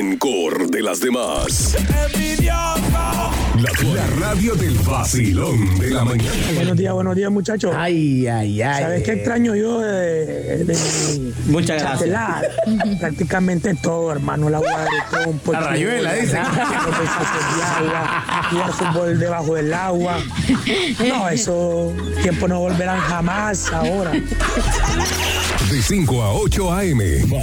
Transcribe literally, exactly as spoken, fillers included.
rencor de las demás. La, la radio del vacilón de la mañana. Buenos días, buenos días, muchachos. Ay, ay, ay. ¿Sabes qué extraño yo de, de mi Muchas chatelar? Prácticamente todo, hermano. La agua de trompo. La rayuela, dice. Jugar fútbol debajo del agua. No, esos tiempos no volverán jamás ahora. De cinco a ocho a eme.